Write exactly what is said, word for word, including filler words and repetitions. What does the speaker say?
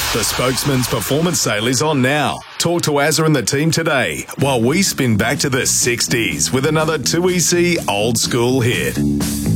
The Spokesman's performance sale is on now. Talk to Azza and the team today while we spin back to the sixties with another two E C old school hit.